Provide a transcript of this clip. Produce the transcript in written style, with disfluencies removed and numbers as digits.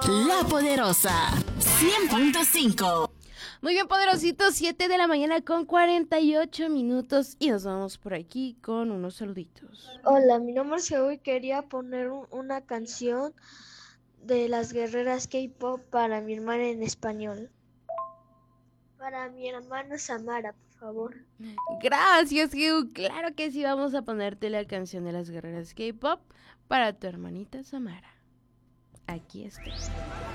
La Poderosa 100.5. Muy bien, poderositos, 7 de la mañana con 48 minutos y nos vamos por aquí con unos saluditos. Hola, mi nombre es Joey. Quería poner una canción de las guerreras K-pop para mi hermana en español. Para mi hermana Samara, por favor. Gracias, Hugh. Claro que sí, vamos a ponerte la canción de las guerreras K-pop para tu hermanita Samara. Aquí está.